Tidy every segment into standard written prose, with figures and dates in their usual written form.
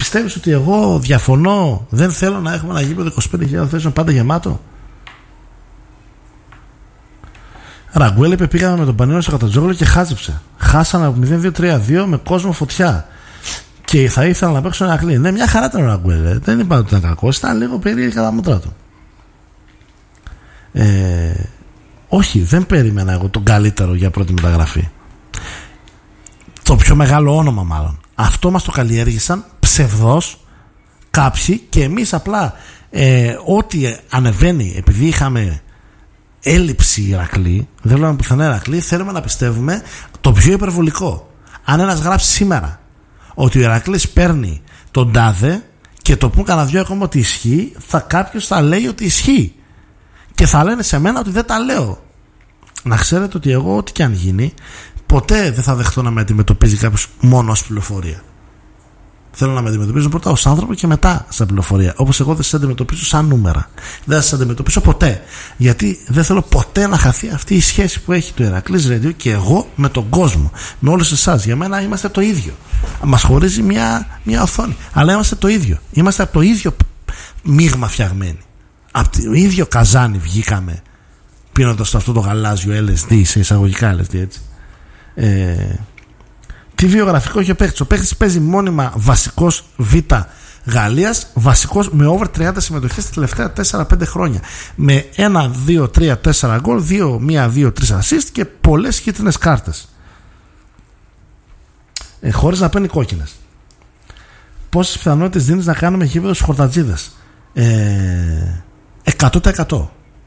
πιστεύεις ότι εγώ διαφωνώ, δεν θέλω να έχουμε ένα γήπεδο 25.000 θέσεων πάντα γεμάτο? Ραγκουέλ είπε πήγαμε με τον Πανιόνιο στο Κατατζόγλιο και χάζεψε. Χάσαμε από 0-2-3-2 με κόσμο φωτιά. Και θα ήθελα να παίξω ένα κλείνει. Ναι, μια χαρά ήταν ο Ραγκουέλ. Δεν είπα ότι ήταν κακός, ήταν λίγο περίεργη κατά μούτρα του. Όχι, δεν περίμενα εγώ τον καλύτερο για πρώτη μεταγραφή. Το πιο μεγάλο όνομα μάλλον. Αυτό μας το καλλιέργησαν ψευδώς κάποιοι και εμείς απλά ό,τι ανεβαίνει επειδή είχαμε έλλειψη Ηρακλή, δεν λέμε πουθενά Ηρακλή, θέλουμε να πιστεύουμε το πιο υπερβολικό. Αν ένας γράψει σήμερα ότι ο Ηρακλής παίρνει τον τάδε και το πούν κανένα δυο ακόμα ότι ισχύει, κάποιος θα λέει ότι ισχύει και θα λένε σε μένα ότι δεν τα λέω. Να ξέρετε ότι εγώ ό,τι και αν γίνει ποτέ δεν θα δεχτώ να με αντιμετωπίζει κάποιος μόνο ως πληροφορία. Θέλω να με αντιμετωπίζω πρώτα ως άνθρωπο και μετά σαν πληροφορία. Όπως εγώ δεν σας αντιμετωπίζω σαν νούμερα. Δεν θα σας αντιμετωπίσω ποτέ. Γιατί δεν θέλω ποτέ να χαθεί αυτή η σχέση που έχει το Ηρακλής Radio και εγώ με τον κόσμο. Με όλους εσάς. Για μένα είμαστε το ίδιο. Μας χωρίζει μια οθόνη. Αλλά είμαστε το ίδιο. Είμαστε από το ίδιο μείγμα φτιαγμένοι. Από το ίδιο καζάνι βγήκαμε πίνοντας αυτό το γαλάζιο LSD, σε εισαγωγικά LSD έτσι. Τι βιογραφικό έχει ο παίκτης? Ο παίκτης παίζει μόνιμα βασικός Β Γαλλίας, βασικός με over 30 συμμετοχές τα τελευταία 4-5 χρόνια. Με 1, 2, 3, 4 γκολ, 1, 2, 3 assist και πολλές κίτρινες κάρτες. Χωρίς να παίρνει κόκκινες. Πόσες πιθανότητες δίνεις να κάνουμε γήπεδο στους χορτατζίδες? 100%.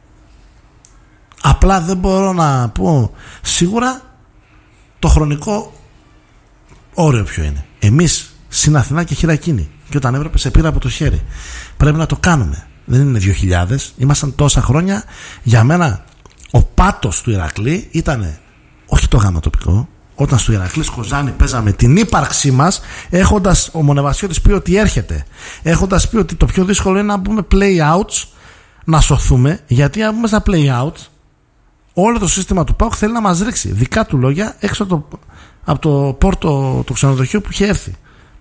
Απλά δεν μπορώ να πω σίγουρα το χρονικό όριο ποιο είναι. Εμείς στην Αθηνά και χειρακίνη, και όταν έπρεπε σε πήρα από το χέρι. Πρέπει να το κάνουμε. Δεν είναι 2000, ήμασταν τόσα χρόνια. Για μένα ο πάτος του Ηρακλή ήταν όχι το γάμα τοπικό. Όταν στο Ηρακλή Κοζάνη παίζαμε την ύπαρξή μας, έχοντας ο Μονεβασιώτης πει ότι έρχεται, έχοντας πει ότι το πιο δύσκολο είναι να μπούμε play-outs, να σωθούμε, γιατί αν μπούμε στα play-outs όλο το σύστημα του ΠΑΟΚ θέλει να μας ρίξει, δικά του λόγια, έξω από το πόρτο του ξενοδοχείου που είχε έρθει.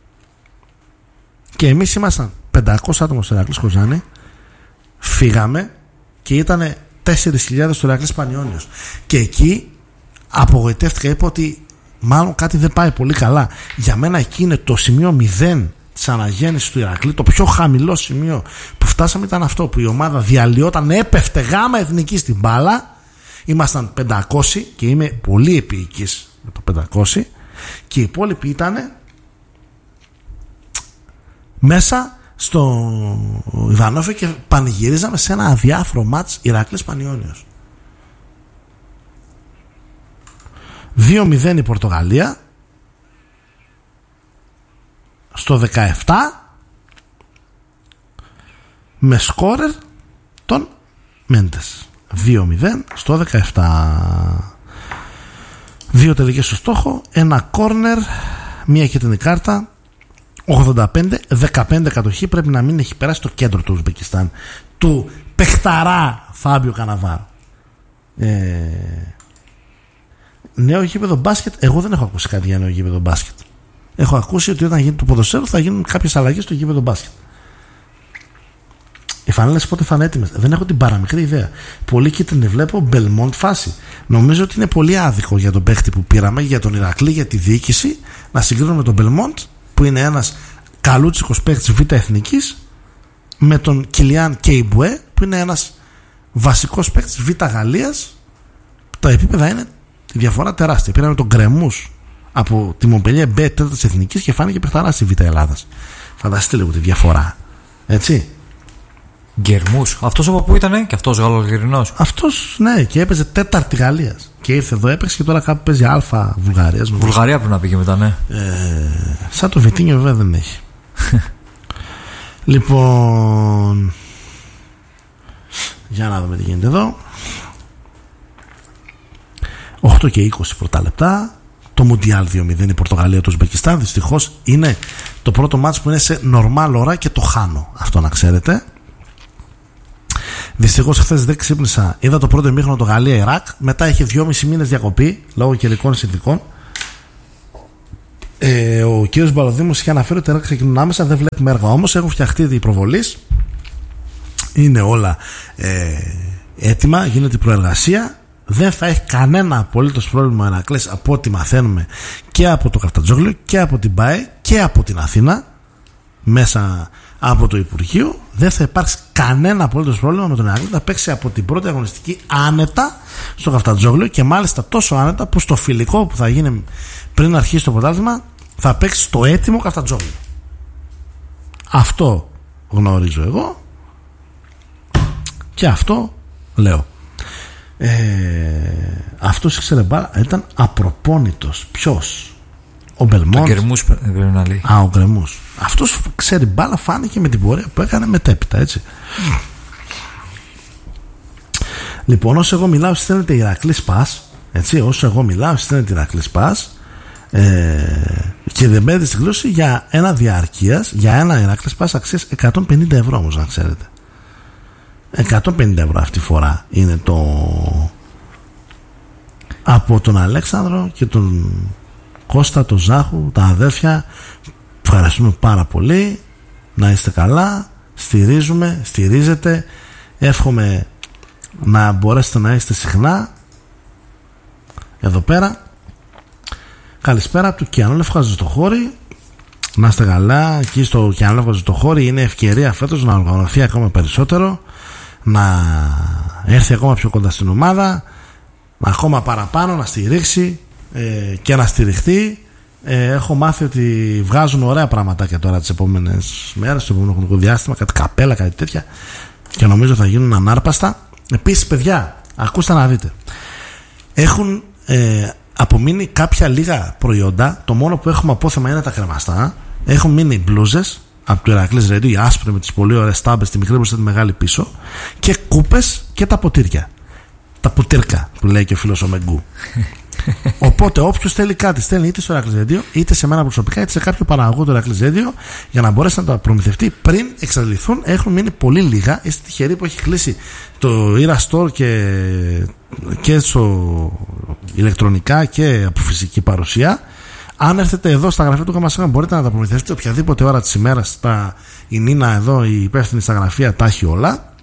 Και εμείς ήμασταν 500 άτομα στο Ηρακλής Κοζάνη, φύγαμε και ήταν 4.000 στο Ηρακλής Πανιόνιος. Και εκεί απογοητεύτηκα, είπα ότι μάλλον κάτι δεν πάει πολύ καλά. Για μένα εκεί είναι το σημείο 0 της αναγέννησης του Ηρακλή. Το πιο χαμηλό σημείο που φτάσαμε ήταν αυτό, που η ομάδα διαλυόταν, έπεφτε γάμα εθνική στην μπάλα. Ήμασταν 500 και είμαι πολύ επίοικης με το 500 και οι υπόλοιποι ήταν μέσα στο Ιβανόφι και πανηγυρίζαμε σε ένα αδιάφρο μάτς Ηρακλής Πανιόνιος. 2-0 η Πορτογαλία στο 17 με σκόρερ τον Μέντες. 2-0 στο 17. 2 τελικές στο στόχο, ένα κόρνερ, μία κίτρινη κάρτα, 85-15 κατοχή. Πρέπει να μην έχει περάσει το κέντρο του Ουσμπεκιστάν, του παιχταρά Φάμπιο Καναβάρο. Νέο γήπεδο μπάσκετ. Εγώ δεν έχω ακούσει κάτι για νέο γήπεδο μπάσκετ. Έχω ακούσει ότι όταν γίνει το ποδοσφαίρο θα γίνουν κάποιες αλλαγές στο γήπεδο μπάσκετ. Οι φανέλες πότε θα είναι έτοιμες? Δεν έχω την παραμικρή ιδέα. Πολύ κίτρινη βλέπω, Μπελμόντ φάση. Νομίζω ότι είναι πολύ άδικο για τον παίχτη που πήραμε, για τον Ηρακλή, για τη διοίκηση, να συγκρίνουμε με τον Μπελμόντ, που είναι ένας καλούτσικος παίχτης Β' Εθνικής, με τον Κιλιάν Κέιμπουε, που είναι ένας βασικός παίχτης Β' Γαλλίας. Τα επίπεδα είναι τη διαφορά τεράστια. Πήραμε τον Γκρεμούς από τη Μομπελιέ Μπ' τέταρτης Εθνικής και φάνηκε παιχταράς στη Β' Ελλάδας. Φανταστείτε λίγο τη διαφορά. Έτσι. Γκερμούς. Αυτός από πού ήτανε? Και αυτός Γαλλογερινός. Αυτός, ναι, και έπαιζε τέταρτη Γαλλίας. Και ήρθε εδώ, έπαιξε και τώρα κάπου παίζει Α Βουλγαρίας. Βουλγαρία πρέπει να πήγε μετά, ναι. Σαν το Βιτίνιο βέβαια δεν έχει. Λοιπόν, για να δούμε τι γίνεται εδώ. 8 και 20 πρώτα λεπτά. Το Μουντιάλ 2-0 η Πορτογαλία του Ουσμπεκιστάν. Δυστυχώς είναι το πρώτο μάτς που είναι σε νορμάλ ώρα και το χάνω. Αυτό να ξέρετε. Δυστυχώς χθες δεν ξύπνησα. Είδα το πρώτο ημίχρονο το Γαλλία-Ιράκ. Μετά είχε 2,5 μήνες διακοπή λόγω καιρικών συνθηκών. Ο κύριος Μπαλωδήμος είχε αναφέρει ότι έργα ξεκινούν άμεσα, δεν βλέπουμε έργα όμως, έχουν φτιαχτεί ήδη οι προβολείς, είναι όλα έτοιμα, γίνεται η προεργασία. Δεν θα έχει κανένα απολύτως πρόβλημα ο Ηρακλής, από ό,τι μαθαίνουμε, και από το Καφτατζόγλιο και από την ΠΑΕ και από την Αθήνα, μέσα από το Υπουργείο. Δεν θα υπάρξει κανένα απολύτως πρόβλημα με τον Ηρακλή. Θα παίξει από την πρώτη αγωνιστική άνετα στο Καφτατζόγλιο, και μάλιστα τόσο άνετα που στο φιλικό που θα γίνει πριν αρχίσει το πρωτάθλημα θα παίξει στο έτοιμο Καφτατζόγλιο. Αυτό γνωρίζω εγώ και αυτό λέω. Αυτός ήξερε μπάλα, ήταν απροπόνητος. Ποιος? Ο Μπελμόντ. Ο Γκρεμούς πρέπει να λέει. Ο Γκρεμούς. Αυτός ξέρει μπάλα, φάνηκε με την πορεία που έκανε μετέπειτα, έτσι. Λοιπόν, όσο εγώ μιλάω στέλνετε Ηρακλής Πας, έτσι, όσο εγώ μιλάω στέλνετε Ηρακλής Πας, και δεν μπαίνετε στη γλώσσα για ένα διαρκείας, για ένα Ηρακλής Πας αξίας 150 ευρώ όμως, να ξέρετε. 150 ευρώ αυτή τη φορά είναι το από τον Αλέξανδρο και τον Κώστα, τον Ζάχου, τα αδέρφια. Ευχαριστούμε πάρα πολύ, να είστε καλά, στηρίζετε, εύχομαι να μπορέσετε να είστε συχνά εδώ πέρα. Καλησπέρα από το Κιανόλευκο Ζητοχώρη, να είστε καλά. Εκεί στο Κιανόλευκο Ζητοχώρη είναι ευκαιρία φέτος να οργανωθεί ακόμα περισσότερο, να έρθει ακόμα πιο κοντά στην ομάδα, ακόμα παραπάνω να στηρίξει και να στηριχθεί. Έχω μάθει ότι βγάζουν ωραία πράγματα και τώρα τις επόμενες μέρες, στο επόμενο χρονικό διάστημα, κάτι καπέλα, κάτι τέτοια, και νομίζω θα γίνουν ανάρπαστα. Επίσης, παιδιά, ακούστε να δείτε, έχουν απομείνει κάποια λίγα προϊόντα. Το μόνο που έχουμε απόθεμα είναι τα κρεμαστά. Έχουν μείνει μπλούζες από το Ηρακλής Radio, η άσπρη με τις πολύ ωραίες τάμπες, τη μικρή μπροστά, τη μεγάλη πίσω, και κούπες και τα ποτήρια. Τα ποτήρκα που λέει και ο φίλος ο Μεγκού. Οπότε όποιος θέλει κάτι στέλνει είτε στο Ηρακλής Radio, είτε σε μένα προσωπικά, είτε σε κάποιο παραγωγό του Ηρακλής Radio, για να μπορέσει να τα προμηθευτεί πριν εξαντληθούν. Έχουν μείνει πολύ λίγα. Είστε τυχεροί που έχει κλείσει το Ira Store και στο ηλεκτρονικά και από φυσική παρουσία. Αν έρθετε εδώ στα γραφεία του Καμασάνα, μπορείτε να τα προμηθευτείτε οποιαδήποτε ώρα της ημέρας. Η Νίνα εδώ, η υπεύθυνη στα γραφεία, τα έχει όλα.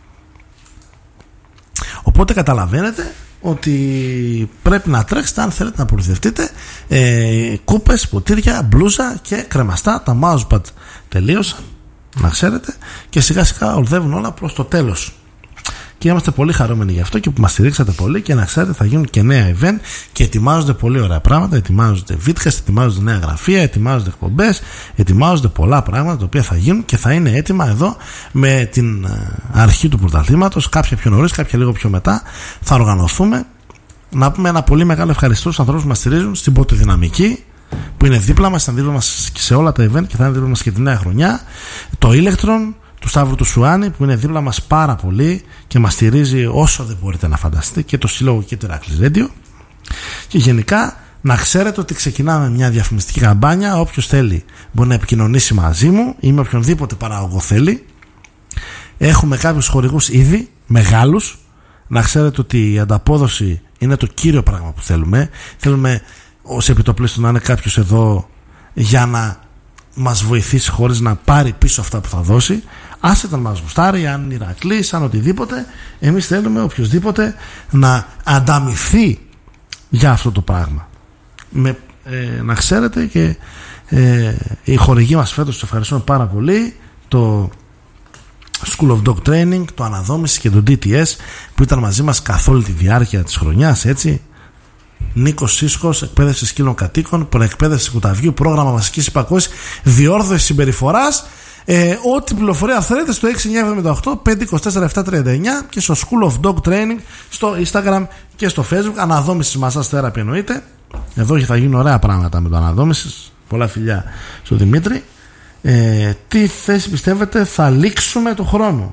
Οπότε καταλαβαίνετε ότι πρέπει να τρέξετε αν θέλετε να προμηθευτείτε κούπες, ποτήρια, μπλούζα και κρεμαστά. Τα mousepad τελείωσαν, να ξέρετε, και σιγά σιγά οδεύουν όλα προς το τέλος. Και είμαστε πολύ χαρούμενοι γι' αυτό και που μας στηρίξατε πολύ, και να ξέρετε θα γίνουν και νέα event και ετοιμάζονται πολύ ωραία πράγματα. Ετοιμάζονται βίντεο, ετοιμάζονται νέα γραφεία, ετοιμάζονται εκπομπές, ετοιμάζονται πολλά πράγματα τα οποία θα γίνουν και θα είναι έτοιμα εδώ με την αρχή του πρωταθλήματος. Κάποια πιο νωρίς, κάποια λίγο πιο μετά θα οργανωθούμε. Να πούμε ένα πολύ μεγάλο ευχαριστώ στους ανθρώπους που μας στηρίζουν, στην Πρωτοδυναμική που είναι δίπλα μας, ήταν δίπλα μας σε όλα τα event και θα είναι δίπλα μας και τη νέα χρονιά. Το Electron του Σταύρου του Σουάνη που είναι δίπλα μας πάρα πολύ και μας στηρίζει όσο δεν μπορείτε να φανταστείτε, και το Σύλλογο και το Ηρακλής Radio. Και γενικά να ξέρετε ότι ξεκινάμε μια διαφημιστική καμπάνια. Όποιος θέλει μπορεί να επικοινωνήσει μαζί μου ή με οποιονδήποτε παραγωγό θέλει. Έχουμε κάποιους χορηγούς ήδη μεγάλους. Να ξέρετε ότι η ανταπόδοση είναι το κύριο πράγμα που θέλουμε. Θέλουμε ως επιτοπλίστων να είναι κάποιος εδώ για να μας βοηθήσει χωρίς να πάρει πίσω αυτά που θα δώσει. Άσχετα να μας γουστάρει, αν Ηρακλή, αν οτιδήποτε, εμείς θέλουμε οποιοσδήποτε να ανταμοιφθεί για αυτό το πράγμα. Να ξέρετε, και οι χορηγοί μας φέτος τους ευχαριστούμε πάρα πολύ, το School of Dog Training, το Αναδόμηση και το DTS που ήταν μαζί μας καθ' όλη τη διάρκεια της χρονιάς, έτσι. Νίκος Σίσκος, εκπαίδευση σκύλων κατοίκων, προεκπαίδευση κουταβιού, πρόγραμμα βασικής υπακούεσης, διόρθωση συμπεριφοράς. Ό,τι πληροφορία θέλετε στο 6978 524 739 και στο School of Dog Training στο Instagram και στο Facebook. Αναδόμηση Massage Therapy εννοείται. Εδώ θα γίνουν ωραία πράγματα με το αναδόμηση. Πολλά φιλιά στο Δημήτρη. Τι θέση πιστεύετε θα λήξουμε το χρόνο?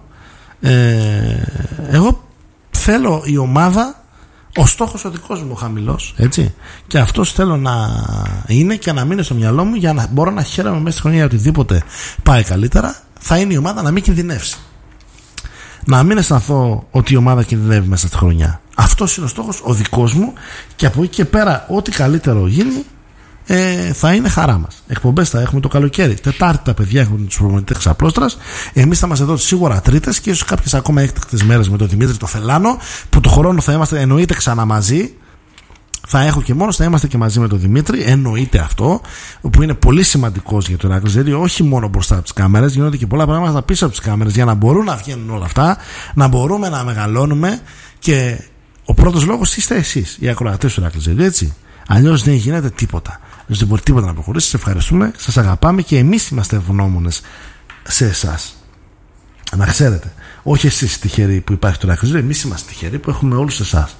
Εγώ θέλω η ομάδα, ο στόχος ο δικός μου χαμηλός, έτσι, και αυτός θέλω να είναι και να μείνει στο μυαλό μου για να μπορώ να χαίρομαι μέσα στη χρονιά για οτιδήποτε πάει καλύτερα. Θα είναι η ομάδα να μην κινδυνεύσει, να μην αισθανθώ ότι η ομάδα κινδυνεύει μέσα στη χρονιά. Αυτός είναι ο στόχος ο δικός μου, και από εκεί και πέρα ό,τι καλύτερο γίνει θα είναι χαρά μας. Εκπομπές θα έχουμε το καλοκαίρι. Τετάρτη τα παιδιά έχουν τους προπονητές Ξαπλώστρας. Εμείς θα είμαστε εδώ σίγουρα Τρίτες και ίσως κάποιες ακόμα έκτακτες μέρες με τον Δημήτρη το Φελάνο, που το χρόνο θα είμαστε εννοείται ξανά μαζί. Θα έχω και μόνος, θα είμαστε και μαζί με τον Δημήτρη. Εννοείται αυτό, που είναι πολύ σημαντικός για το Ηράκλειο. Δηλαδή, όχι μόνο μπροστά από τις κάμερες, γίνονται και πολλά πράγματα πίσω από τις κάμερες για να μπορούν να βγαίνουν όλα αυτά, να μπορούμε να μεγαλώνουμε. Και ο πρώτος λόγος είστε εσείς, οι ακροατές του Ηράκλειο. Έτσι. Αλλιώς δεν γίνεται τίποτα. Δεν μπορεί τίποτα να προχωρήσει. Σας ευχαριστούμε, σας αγαπάμε και εμείς είμαστε ευγνώμονες σε εσάς. Να ξέρετε, όχι εσείς τυχεροί που υπάρχει το Ηράκλειο, εμείς είμαστε τυχεροί που έχουμε όλους εσάς.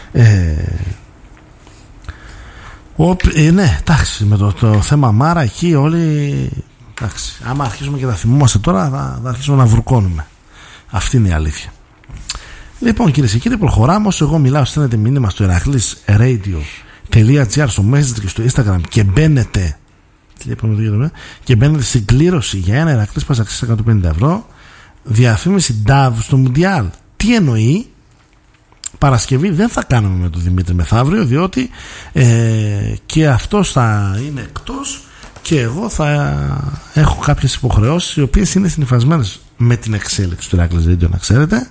Ναι, εντάξει, με το θέμα Μάρα εκεί όλοι. Εντάξει, άμα αρχίσουμε και τα θυμόμαστε τώρα, θα αρχίσουμε να βουρκώνουμε. Αυτή είναι η αλήθεια. Λοιπόν, κυρίες και κύριοι, προχωράμε. Όσο εγώ μιλάω, στέλνετε μήνυμα στο ηρακλής.radio.gr, στο Messenger και στο Instagram και μπαίνετε. Και μπαίνετε στην κλήρωση για ένα Ηρακλής Πας αξίας 150 ευρώ. Διαφήμιση DAV στο Μουντιάλ. Τι εννοεί? Παρασκευή δεν θα κάνουμε με τον Δημήτρη μεθαύριο, διότι και αυτός θα είναι εκτός και εγώ θα έχω κάποιες υποχρεώσεις οι οποίες είναι συνυφασμένες με την εξέλιξη του Ηράκλειος Radio, να ξέρετε.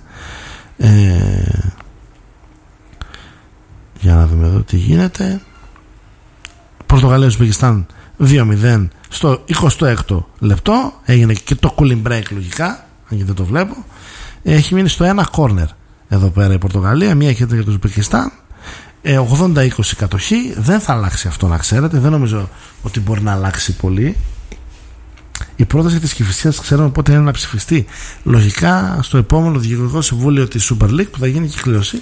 Για να δούμε εδώ τι γίνεται. Πορτογαλία Ουσμπεκιστάν 2-0 στο 26ο λεπτό. Έγινε και το cooling break λογικά, αν και δεν το βλέπω. Έχει μείνει στο ένα corner εδώ πέρα η Πορτογαλία, μία και για το Ουσμπεκιστάν. 80-20 κατοχή. Δεν θα αλλάξει αυτό, να ξέρετε. Δεν νομίζω ότι μπορεί να αλλάξει πολύ. Η πρόταση της Κηφισίας ξέρουμε πότε είναι να ψηφιστεί. Λογικά στο επόμενο Διοικητικό Συμβούλιο της Super League που θα γίνει κυκλίωση.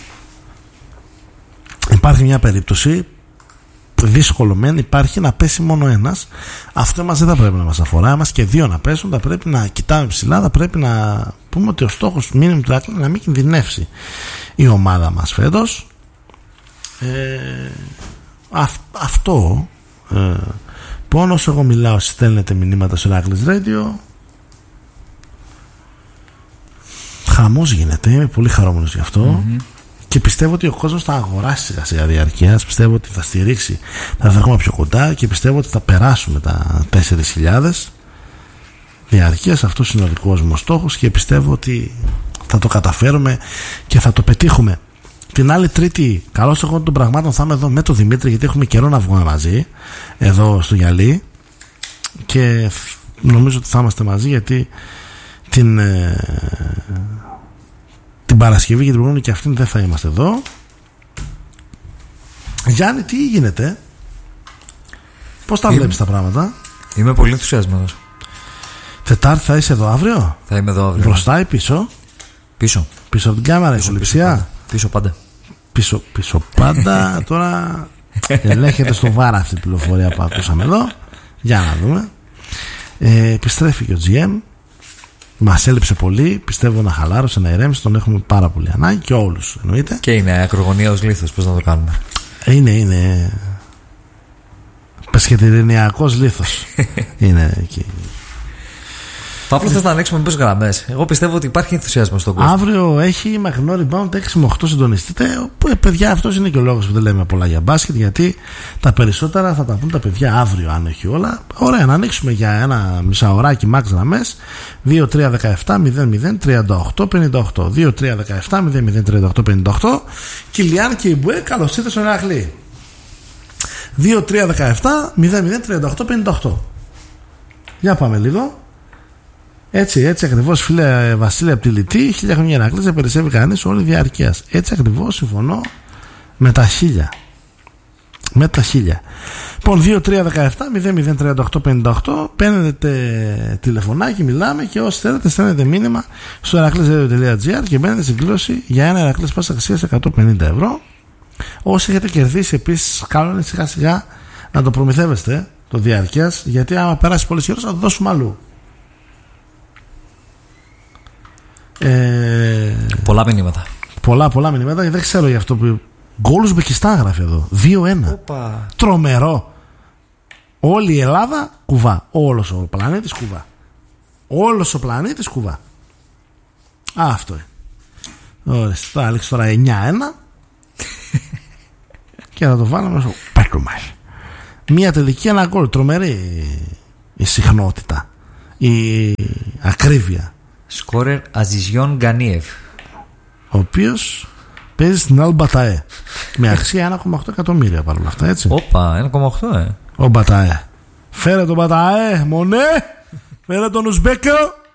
Υπάρχει μια περίπτωση δύσκολο υπάρχει να πέσει μόνο ένας. Αυτό μας δεν θα πρέπει να μας αφορά. Μας και δύο να πέσουν. Θα πρέπει να κοιτάμε ψηλά. Θα πρέπει να πούμε ότι ο στόχος μήνυμου του Ηράκλειου είναι να μην κινδυνεύσει η ομάδα μας φέτος. Αυτό Πόνο όσο εγώ μιλάω, στέλνετε μηνύματα στο Ηράκλειος Radio. Χαμός γίνεται, είμαι πολύ χαρούμενος γι' αυτό. Και πιστεύω ότι ο κόσμος θα αγοράσει σιγά σιγά διαρκείας. Πιστεύω ότι θα στηρίξει, θα έχουμε πιο κοντά και πιστεύω ότι θα περάσουμε τα 4.000 διαρκείας. Αυτός είναι ο δικός μου στόχος και πιστεύω ότι θα το καταφέρουμε και θα το πετύχουμε. Την άλλη Τρίτη, καλώς εγώ των πραγμάτων, θα είμαι εδώ με τον Δημήτρη, γιατί έχουμε καιρό να βγούμε μαζί εδώ στο γυαλί και νομίζω ότι θα είμαστε μαζί, γιατί την Παρασκευή και την προηγούμενη και αυτήν δεν θα είμαστε εδώ. Γιάννη, τι γίνεται? Πώς τα βλέπεις τα πράγματα? Είμαι πολύ ενθουσιασμένος. Τετάρτη θα είσαι εδώ αύριο? Θα είμαι εδώ αύριο. Μπροστά ή πίσω? Πίσω. Πίσω από την κάμερα, ηχοληψία? Πίσω πάντα. Πίσω πάντα. Τώρα ελέγχεται στο βάρα αυτή η πληροφορία που ακούσαμε εδώ. Για να δούμε. Επιστρέφει και ο GM. Μας έλειψε πολύ. Πιστεύω να χαλάρωσε, να ηρέμησε. Τον έχουμε πάρα πολύ ανάγκη και όλους εννοείται. Και είναι ακρογωνιαίος λίθος. Πώς να το κάνουμε? Είναι πεσχετηρινιακός λίθος. Είναι εκεί. Παύλο, θες να ανοίξουμε μήπως γραμμές? Εγώ πιστεύω ότι υπάρχει ενθουσιασμό στον κόσμο. Αύριο έχει μαγνό rebound 6 με 8 συντονιστείτε. Παιδιά, αυτός είναι και ο λόγος που δεν λέμε πολλά για μπάσκετ, γιατί τα περισσότερα θα τα πούν τα παιδιά αύριο, αν όχι όλα. Ωραία, να ανοίξουμε για ένα μισάωράκι max γραμμές. 2-3-17-00-38-58. 2-3-17-00-38-58. Κιλιάν και Ιμπουέ, καλώς ήρθατε στον Ηρακλή. 2-3-17-00-38-58. Για πάμε λίγο. Έτσι ακριβώς, φίλε Βασίλη από τη Λιτή, 1000 χρόνια Ηρακλής, δεν περισσεύει κανείς όλη διαρκείας. Έτσι ακριβώς, συμφωνώ με τα 1000. Με τα 1000. Λοιπόν, 2-3-17-00-38-58. Παίρνετε τηλεφωνάκι, μιλάμε και όσοι θέλετε στέλνετε μήνυμα στο ηρακλής.gr και μπαίνετε στην κλήρωση για ένα Ηρακλής Πας αξίας 150 ευρώ. Όσοι έχετε κερδίσει επίσης, καλό είναι σιγά σιγά να το προμηθεύεστε το διαρκείας, γιατί άμα περάσει πολύ καιρός θα το δώσουμε αλλού. Πολλά μηνύματα. Πολλά μηνύματα και δεν ξέρω για αυτό που. Γκολ Ουσμπεκιστάν γράφει εδώ. 2-1. Τρομερό. Όλη η Ελλάδα κουβά. Όλος ο πλανήτης κουβά. Όλος ο πλανήτης κουβά. Αυτό είναι. Ωραία. Θα άλεξε τώρα 9-1 και θα το βάλαμε στο πέτρο μας. μία τελική, ένα γκολ. Τρομερή η συχνότητα, η ακρίβεια. Σκόρερ Αζιζιόν Γκανίευ, ο οποίος παίζει στην Αλ Μπαταέ με αξία 1,8 εκατομμύρια παρόλα αυτά, έτσι. Όπα, 1,8 Ο Μπαταέ. Φέρε τον Μπαταέ, μονέ. Φέρε τον Ουσμπέκο.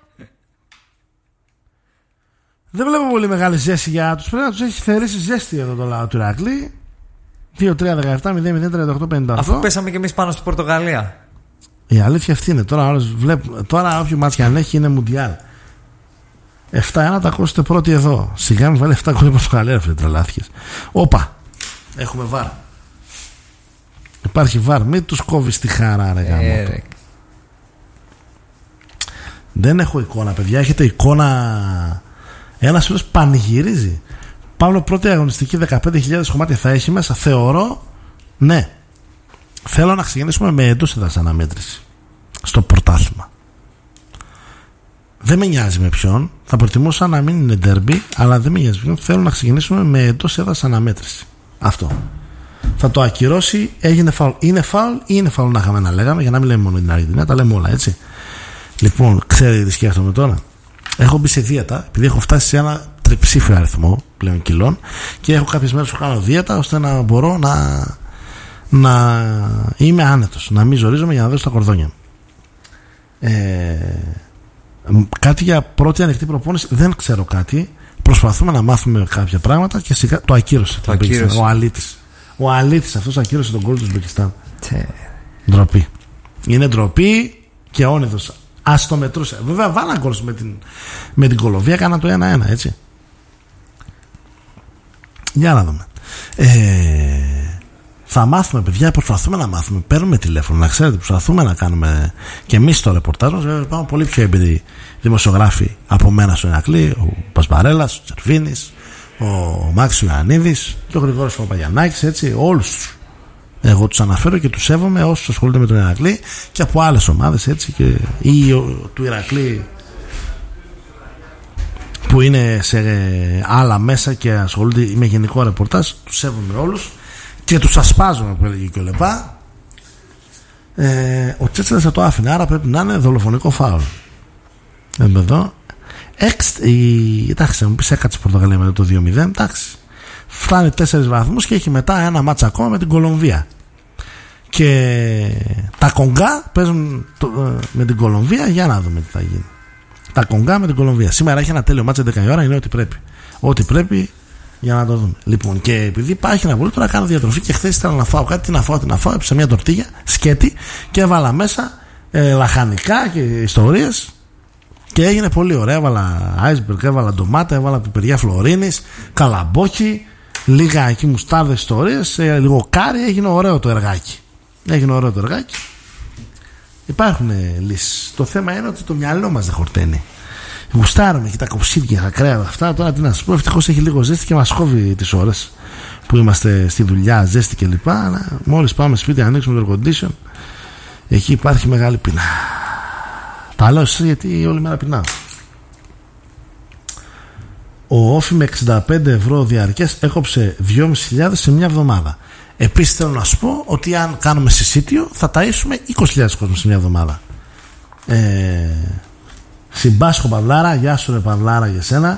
Δεν βλέπω πολύ μεγάλη ζέστη για τους. Πρέπει να τους έχει θερήσει ζέστη εδώ το λαό του Ηρακλή. 2-3-17-0-0-38-58. Αφού πέσαμε κι εμείς πάνω στην Πορτογαλία. Η αλήθεια αυτή είναι. Τώρα όποιο μάτς και αν έχει είναι Μουντιάλ. 7-1 τα ακούσετε πρώτοι εδώ. Σιγά μην βάλει 7 γκολ η Πορτογαλία, φίλε, τρελάθηκες. Όπα. Έχουμε βάρ. Υπάρχει βάρ. Μην τους κόβεις τη χαρά, ρε γάμο. Δεν έχω εικόνα, παιδιά. Έχετε εικόνα? Ένας φίλος πανηγυρίζει. Παύλο, πρώτη αγωνιστική 15.000 κομμάτια θα έχει μέσα. Θεωρώ, ναι. Θέλω να ξεκινήσουμε με εντός έδρας αναμέτρηση στο πρωτάθλημα. Δεν με νοιάζει με ποιον. Θα προτιμούσα να μην είναι ντέρμπι, αλλά δεν με νοιάζει με ποιον. Θέλω να ξεκινήσουμε με εντός έδρας αναμέτρηση. Αυτό. Θα το ακυρώσει, έγινε φάουλ. Είναι φάουλ ή είναι φάουλ να είχαμε να λέγαμε, για να μην λέμε μόνο την Αργεντινή, τα λέμε όλα, έτσι. Λοιπόν, ξέρετε τι σκέφτομαι τώρα? Έχω μπει σε δίαιτα, επειδή έχω φτάσει σε ένα τριψήφιο αριθμό πλέον κιλών και έχω κάποιες μέρες που κάνω δίαιτα ώστε να μπορώ να είμαι άνετος, να μην ζορίζομαι για να δώσω τα κορδόνια. Κάτι για πρώτη ανοιχτή προπόνηση δεν ξέρω κάτι. Προσπαθούμε να μάθουμε κάποια πράγματα και σιγά το ακύρωσε. Ο Αλίτης αυτός ακύρωσε τον γκολ του Ουσμπεκιστάν. Ντροπή. Είναι ντροπή και όνειδος. Ας το μετρούσε. Βέβαια βάλαν γκολ με την Κολομβία, κάνα το 1-1, έτσι. Για να δούμε. Θα μάθουμε, παιδιά, προσπαθούμε να μάθουμε. Παίρνουμε τηλέφωνο, να ξέρετε, προσπαθούμε να κάνουμε και εμείς το ρεπορτάζ μας. Πάμε πολύ πιο έμπειροι δημοσιογράφοι από μένα στο Ηρακλή. Ο Πασπαρέλας, ο Τσερβίνης, ο Μάξης Ιωαννίδης και ο Γρηγόρης Παπαγιαννάκης, έτσι, όλους. Εγώ τους αναφέρω και τους σέβομαι όσους ασχολούνται με τον Ηρακλή και από άλλες ομάδες, έτσι, ή του Ηρακλή που είναι σε άλλα μέσα και ασχολούνται με γενικό ρεπορτάζ. Τους σέβομαι όλους και τους ασπάζομαι, που έλεγε και ο Λεπά. Ο Τσέτσελας θα το άφηνε, άρα πρέπει να είναι δολοφονικό φάουλ. Εδώ εντάξει, μου πεις έκατσε Πορτογαλία με το 2-0, εντάξει, φτάνει 4 βαθμούς και έχει μετά ένα μάτσα ακόμα με την Κολομβία. Και τα Κονγκά παίζουν με την Κολομβία. Για να δούμε τι θα γίνει. Τα Κονγκά με την Κολομβία. Σήμερα έχει ένα τέλειο μάτσα 11 η ώρα. Είναι ό,τι πρέπει. Ό,τι πρέπει για να το δούμε. Λοιπόν, και επειδή υπάρχει ένα πολύ, τώρα κάνω διατροφή και χθες ήθελα να φάω κάτι. Τι να φάω, έπισα μια τορτίγια σκέτη και έβαλα μέσα λαχανικά και ιστορίες. Και έγινε πολύ ωραία. Έβαλα iceberg, έβαλα ντομάτα, έβαλα πιπεριά φλωρίνης, καλαμπόκι, λίγα εκεί μουστάρδες ιστορίες, λίγο κάρι. Έγινε ωραίο το εργάκι. Υπάρχουν λύσεις. Το θέμα είναι ότι το μυαλό μας δεν χορταίνει. Γουστάρουμε και τα κοψίδια, τα κρέα αυτά. Τώρα τι να σας πω, ευτυχώς έχει λίγο ζέστη και μας κόβει τις ώρες που είμαστε στη δουλειά, ζέστη κλπ. Μόλις πάμε σπίτι, ανοίξουμε το air condition, εκεί υπάρχει μεγάλη πείνα. Τα λέω εσείς γιατί όλη μέρα πεινάω. Ο Όφη με 65 ευρώ διαρκές έκοψε 2.500 σε μια εβδομάδα. Επίσης θέλω να σου πω ότι αν κάνουμε συσίτιο θα ταΐσουμε 20.000 κόσμο σε μια εβδομάδα. Συμπάσχω Παυλάρα, γεια σου ρε Παυλάρα για σένα.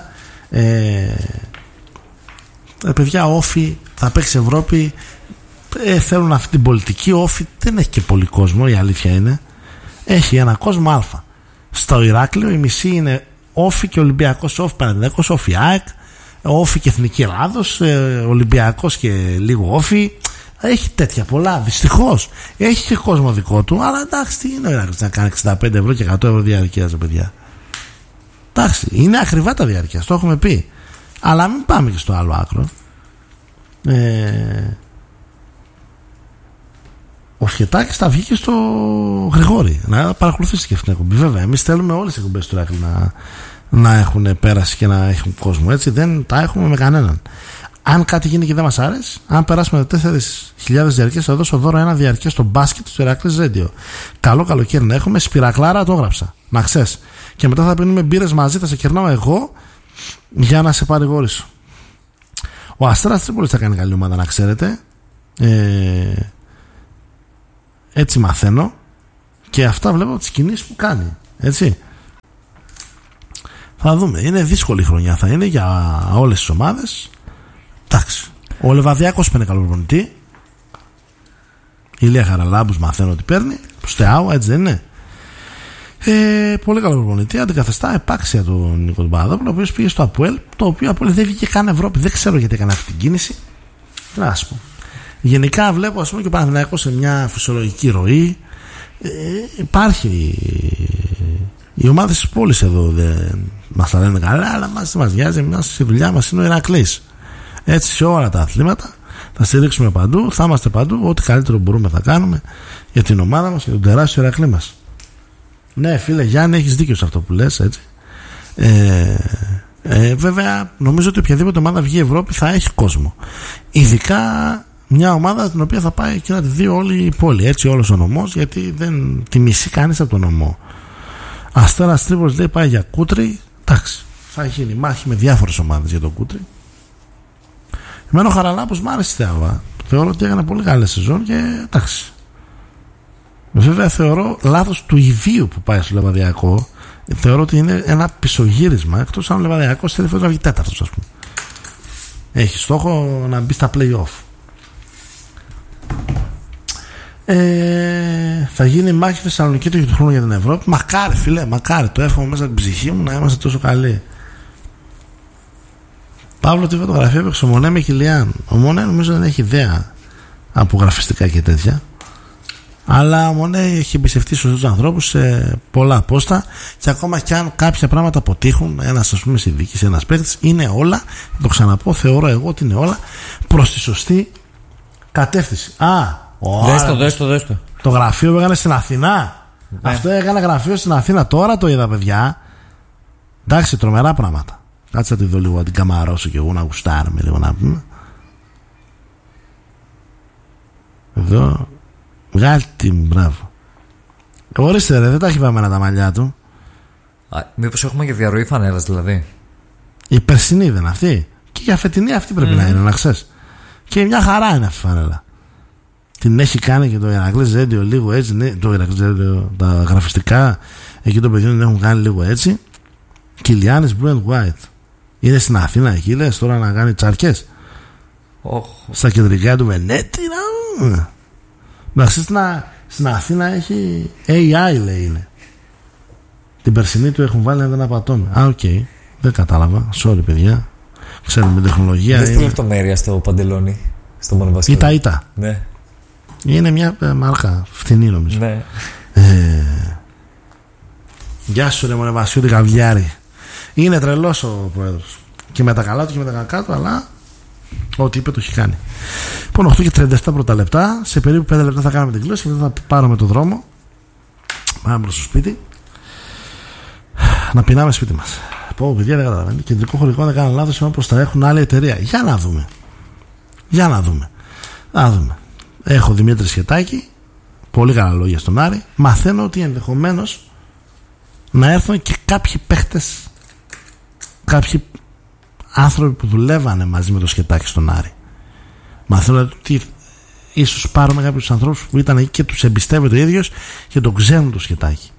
Παιδιά, Όφη θα παίξει Ευρώπη. Θέλουν αυτή την πολιτική. Όφη δεν έχει και πολύ κόσμο, η αλήθεια είναι. Έχει ένα κόσμο αλφα. Στο Ηράκλειο η μισή είναι Όφη και Ολυμπιακός. Όφη Παναθηναϊκός, Όφη ΑΕΚ, Όφη και Εθνική Ελλάδος, Ολυμπιακός και λίγο Όφη. Έχει τέτοια πολλά, δυστυχώς. Έχει και κόσμο δικό του, αλλά εντάξει, τι είναι ο Ηράκλειος να κάνει 65 ευρώ και 100 ευρώ διαρκείας, παιδιά. Εντάξει, είναι ακριβά τα διαρκείας, το έχουμε πει. Αλλά μην πάμε και στο άλλο άκρο. Ο Φιετάκης θα βγει και στο Γρηγόρη να παρακολουθήσει και αυτήν την εκπομπή. Βέβαια, εμείς θέλουμε όλες τις εκπομπές του Ηράκλειο να έχουν πέρασει και να έχουν κόσμο. Έτσι, δεν τα έχουμε με κανέναν. Αν κάτι γίνει και δεν μας άρεσε, αν περάσουμε 4.000 διαρκές, θα δώσω δώρο ένα διαρκές στο μπάσκετ στο Ηράκλειο Radio. Καλό καλοκαίρι να έχουμε. Σπυρακλάρα, το έγραψα. Να ξέρεις. Και μετά θα πίνουμε μπύρες μαζί, θα σε κερνάω εγώ για να σε παρηγορήσω. Ο Αστέρας Τρίπολης θα κάνει καλή ομάδα, να ξέρετε. Έτσι μαθαίνω και αυτά βλέπω από τις κινήσεις που κάνει. Έτσι. Θα δούμε. Είναι δύσκολη χρονιά. Θα είναι για όλες τις ομάδες. Εντάξει. Ο Λεβαδιακός παίρνει καλό προπονητή. Η Ηλία Χαραλάμπους μαθαίνω ότι παίρνει. Στεάου, έτσι δεν είναι? Πολύ καλό προπονητή. Αντικαθιστά επάξια τον Νίκο Παπαδόπουλο, ο οποίος πήγε στο ΑΠΟΕΛ, το οποίο ΑΠΟΕΛ δεν βγήκε καν Ευρώπη. Δεν ξέρω γιατί έκανε αυτή την κίνηση. Τι να σου πω. Γενικά βλέπω, ας πούμε, και ο Παναθηναϊκός σε μια φυσιολογική ροή. Υπάρχει. Οι ομάδες της πόλης εδώ δεν μας τα λένε καλά, αλλά μας νοιάζει. Εμάς η δουλειά μας είναι ο Ηρακλής. Έτσι σε όλα τα αθλήματα. Θα στηρίξουμε παντού, θα είμαστε παντού. Ό,τι καλύτερο μπορούμε θα κάνουμε για την ομάδα μας, για τον τεράστιο Ηρακλή μας. Ναι, φίλε Γιάννη, έχεις δίκιο σε αυτό που λες, έτσι. Βέβαια, νομίζω ότι οποιαδήποτε ομάδα βγει Ευρώπη θα έχει κόσμο. Ειδικά μια ομάδα την οποία θα πάει και να τη δει όλη η πόλη, έτσι, όλος ο νομός, γιατί δεν τη μισεί κανείς από τον νομό. Αστέρας Τρίπολης λέει πάει για Κούτρι. Εντάξει, θα γίνει μάχη με διάφορες ομάδες για το Κούτρι. Εμένα ο Χαραλάμπος μ' άρεσε Θεάβα. Θεωρώ ότι έκανε πολύ καλή σεζόν και εντάξει. Βέβαια θεωρώ λάθος του ιδίου που πάει στο Λεβαδιακό. Θεωρώ ότι είναι ένα πισωγύρισμα. Εκτός αν ο Λεβαδιακός θέλει να βγει τέταρτος, ας πούμε. Έχει στόχο να μπει στα play-off. Θα γίνει μάχη Θεσσαλονίκη του χρόνου για την Ευρώπη. Μακάρι, φίλε, μακάρι. Το εύχομαι μέσα από την ψυχή μου να είμαστε τόσο καλοί. Παύλο, τη φωτογραφία έπαιξε ο Μονέ με Κιλιάν. Ο Μονέ νομίζω δεν έχει ιδέα από γραφιστικά και τέτοια. Αλλά ο Μονέ έχει εμπιστευτεί στους ανθρώπους σε πολλά πόστα και ακόμα κι αν κάποια πράγματα αποτύχουν, ένας ας πούμε συνδίκης, ένας παίκτης, είναι όλα, θα το ξαναπώ, θεωρώ εγώ ότι είναι όλα προς τη σωστή κατεύθυνση. Δες το. Το γραφείο που έκανε στην Αθηνά. Ναι. Αυτό έκανε γραφείο στην Αθήνα. Τώρα το είδα, παιδιά. Εντάξει, τρομερά πράγματα. Κάτσε να τη δω λίγο, να την καμαρώσω και εγώ να γουστάρουμε λίγο να πούμε. Εδώ. Βγάλει την, μπράβο. Ορίστε ρε, δεν τα έχει βαμμένα τα μαλλιά του. Μήπως έχουμε και διαρροή φανέλας δηλαδή? Η περσινή δεν αυτή? Και η φετινή αυτή πρέπει να είναι, να ξέρεις. Και μια χαρά είναι αυτή η φανέλα. Την έχει κάνει και το Ηρακλή Ζέντιο λίγο έτσι, ναι, το Ηρακλή Ζέντιο, τα γραφιστικά εκεί των παιδιών την έχουν κάνει λίγο έτσι. Κιλιάνης Blue and White. Είναι στην Αθήνα εκεί, λες τώρα να κάνει τσαρκές. Στα κεντρικά του Βενέτη. Στην Αθήνα έχει AI, λέει είναι. Την περσινή του έχουν βάλει, δεν απατώμε. Οκ, δεν κατάλαβα. Sorry, παιδιά. Ξέρουμε τεχνολογία. Δεν είναι λεπτομέρεια στο παντελόνι, στο μονοβασίλειο. Ήτα. Ναι. Είναι μια μάρκα φτηνή νομίζω. Ναι. Γεια σου ρε μονοβασίλειο, καβιάρι. Είναι τρελός ο πρόεδρος. Και με τα καλά του και με τα κακά του, αλλά ό,τι είπε το έχει κάνει. Λοιπόν, 8 και 37 πρώτα λεπτά. Σε περίπου 5 λεπτά θα κάνουμε την κλώση και μετά θα πάρουμε το δρόμο. Πάμε προς το σπίτι. Να πεινάμε σπίτι μας. Πω, παιδιά, δεν καταλαβαίνει. Κεντρικό χωρικό δεν κάνω λάθος. Είμαι προς τα έχουν άλλη εταιρεία. Για να δούμε. Έχω Δημήτρη Σχετάκη. Πολύ καλά λόγια στον Άρη. Μαθαίνω ότι ενδεχομένως να έρθουν και κάποιοι παίχτες, κάποιοι άνθρωποι που δουλεύανε μαζί με το Σχετάκη στον Άρη. Μαθαίνω ότι ίσως πάρουμε κάποιους ανθρώπους που ήταν εκεί και τους εμπιστεύεται ο ίδιος και τον ξέρουν το Σχετάκη.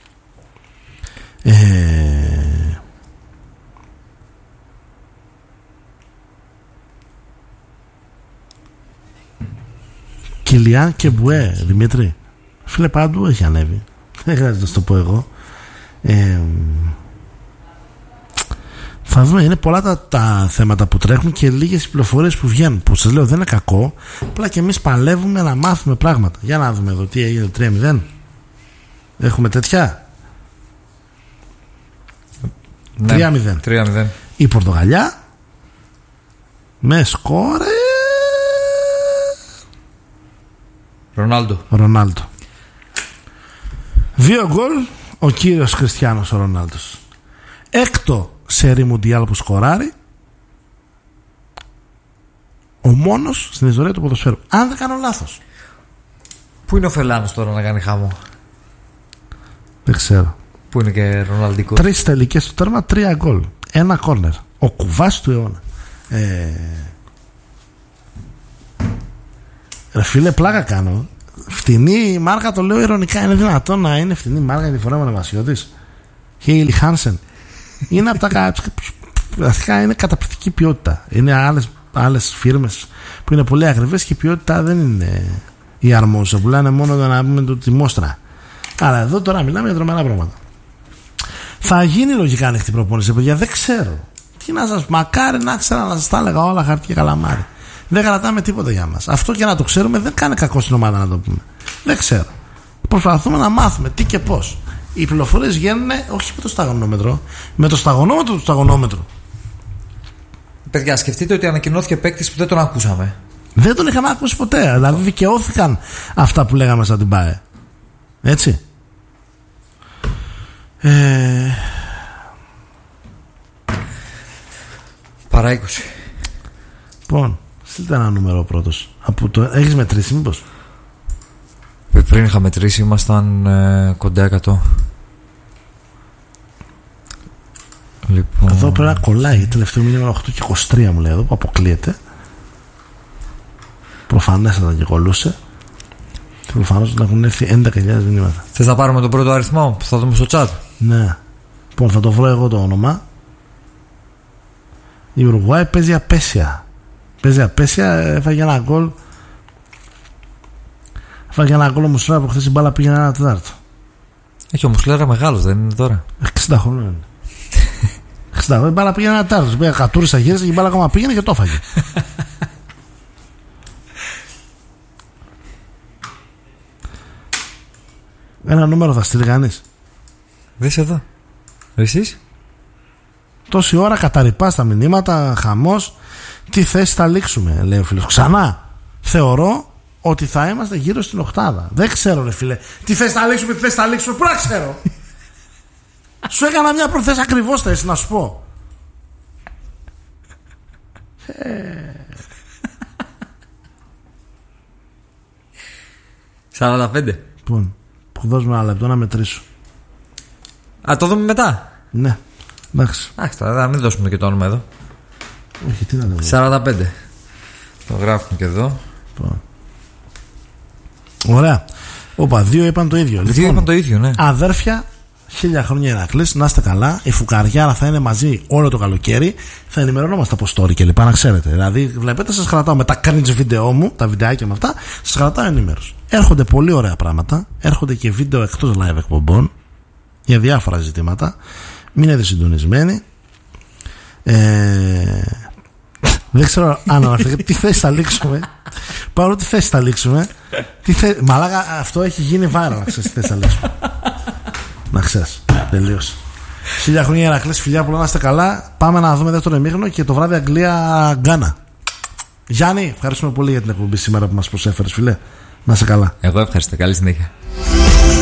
Κιλιάν και Μπουέ, Δημήτρη. Φίλε, παντού έχει ανέβει. Δεν χρειάζεται να το πω εγώ. Θα δούμε, είναι πολλά τα θέματα που τρέχουν και λίγες οι πληροφορίες που βγαίνουν. Που σας λέω δεν είναι κακό. Απλά και εμείς παλεύουμε να μάθουμε πράγματα. Για να δούμε εδώ τι έγινε 3-0. Έχουμε τέτοια. Ναι, 3-0. Η Πορτογαλιά με σκόρ Ρονάλντο. 2 γκολ ο κύριος Χριστιάνος ο Ρονάλντος. Έκτο σερί μουντιάλ που σκοράρει. Ο μόνος στην ιστορία του ποδοσφαίρου. Αν δεν κάνω λάθος. Πού είναι ο Φελάνος τώρα να κάνει χάμο? Δεν ξέρω. Πού είναι και Ροναλντικό? 3 τελικές του τέρμα, 3 γκολ. 1 κόρνερ. Ο κουβάς του αιώνα. Φίλε, πλάκα κάνω. φτηνή μάρκα, το λέω ειρωνικά. Είναι δυνατόν να είναι φτηνή μάρκα για τη φορά με Νεβασιώτης? Χέιλι Χάνσεν. Είναι από τα. Βασικά είναι καταπληκτική ποιότητα. Είναι άλλες φίρμες που είναι πολύ ακριβές και η ποιότητα δεν είναι η αρμόζουσα. Πουλάνε μόνο να πούμε το τιμόστρα. Αλλά εδώ τώρα μιλάμε για τρομερά πράγματα. Θα γίνει λογικά ανοιχτή προπόνηση, παιδιά. Δεν ξέρω. Τι να σας. Μακάρι να ξέρα να σας τα έλεγα όλα χαρτί και καλαμάρι. Δεν κρατάμε τίποτα για μας. Αυτό και να το ξέρουμε δεν κάνει κακό στην ομάδα να το πούμε. Δεν ξέρω. Προσπαθούμε να μάθουμε τι και πώς. Οι πληροφορίες βγαίνουν όχι με το σταγονόμετρο, με το σταγονόμετρο του σταγονόμετρου. Παιδιά, σκεφτείτε ότι ανακοινώθηκε παίκτης που δεν τον ακούσαμε. Δεν τον είχαμε ακούσει ποτέ. Δηλαδή δικαιώθηκαν αυτά που λέγαμε σαν την ΠΑΕ. Έτσι. Παρά 20. Λοιπόν, στείλτε ένα νούμερο πρώτος. Έχεις μετρήσει μήπως? Πριν είχα μετρήσει, ήμασταν κοντά 100. Λοιπόν... Εδώ πρέπει να κολλάει. Τελευταίο μήνυμα 8 και 23 μου λέει εδώ που αποκλείεται. Προφανέστατα και κολλούσε. Και προφανώς να έχουν έρθει 11.000 μηνύματα. Θες να πάρουμε τον πρώτο αριθμό που θα δούμε στο chat? Ναι. Λοιπόν, θα το βρω εγώ το όνομα. Η Ουρουγουάη παίζει απέσια. Έφαγε ένα γκολ. Έφαγε ένα γκολ ο Μουσλέρα που χθες η μπάλα πήγαινε ένα τέταρτο. Έχει ο Μουσλέρα μεγάλος, δεν είναι τώρα? 60 χρόνια είναι. 60 χρόνια η μπάλα πήγαινε ένα τέταρτο. Πήγα κατούρισα γύρισε και η μπάλα ακόμα πήγαινε και το έφαγε. Ένα νούμερο θα στείλει κανείς? Δες εδώ. Εσείς? Τόση ώρα καταρρυπά στα μηνύματα, χαμός. Τι θέση θα λήξουμε, λέει ο φίλος. Ξανά. Θεωρώ ότι θα είμαστε γύρω στην οκτάδα. Δεν ξέρω, ρε φίλε. Τι θέση θα λήξουμε, Πού να ξέρω. Σου έκανα μια προθέση ακριβώς θέση, να σου πω. 45. Λοιπόν, που δώσουμε ένα λεπτό να μετρήσω. Α, το δούμε μετά. Ναι, εντάξει. Να μην δώσουμε και το όνομα εδώ. Όχι, τι να το 45. Το γράφουμε και εδώ. Ωραία. Όπα, δύο είπαν το ίδιο. Δύο είπαν το ίδιο, ναι. Αδέρφια, 1000 χρόνια Ηρακλής, να είστε καλά. Η φουκαριάρα θα είναι μαζί όλο το καλοκαίρι. Θα ενημερωνόμαστε από story και λοιπά, να ξέρετε. Δηλαδή, βλέπετε, σας κρατάω με τα cringe βίντεο μου, τα βιντεάκια με αυτά, σας κρατάω ενημέρωση. Έρχονται πολύ ωραία πράγματα. Έρχονται και βίντεο εκτός live εκπομπών για διάφορα ζητήματα. Μείνετε συντονισμένοι. Δεν ξέρω αν αναφέρεται τι θέση θα λήξουμε. Πάρω τι θέση θα λήξουμε. Μαλάκα, αυτό έχει γίνει viral, να ξέρεις τι θέση θα λήξουμε. Να ξέρεις, τελείωσε. 1000 χρόνια Ηρακλής, φιλιά πολλά, να είστε καλά. Πάμε να δούμε δεύτερο ημίχρονο και το βράδυ Αγγλία-Γκάνα. Γιάννη, ευχαριστούμε πολύ για την εκπομπή σήμερα που μας προσέφερες, φίλε. Να είστε καλά. Εγώ ευχαριστώ, καλή συνέχεια.